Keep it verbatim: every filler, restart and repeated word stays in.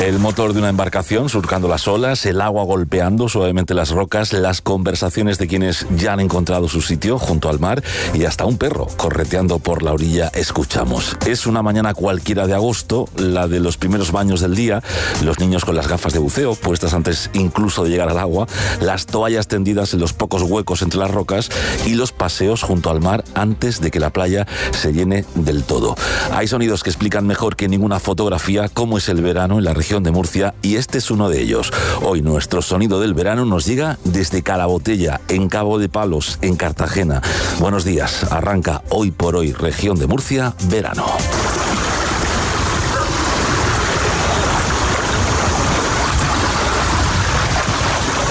El motor de una embarcación surcando las olas, el agua golpeando suavemente las rocas, las conversaciones de quienes ya han encontrado su sitio junto al mar y hasta un perro correteando por la orilla escuchamos. Es una mañana cualquiera de agosto, la de los primeros baños del día, los niños con las gafas de buceo puestas antes incluso de llegar al agua, las toallas tendidas en los pocos huecos entre las rocas y los paseos junto al mar antes de que la playa se llene del todo. Hay sonidos que explican mejor que ninguna fotografía cómo es el verano en la región de Murcia y este es uno de ellos. Hoy nuestro sonido del verano nos llega desde Calabotella, en Cabo de Palos, en Cartagena. Buenos días, arranca Hoy por Hoy, región de Murcia, verano.